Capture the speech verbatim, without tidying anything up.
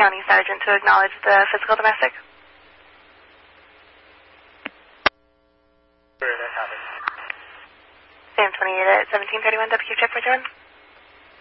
County Sergeant to acknowledge the physical domestic. Sure, that happens. Sam twenty-eight at seventeen thirty-one, W Q check for John.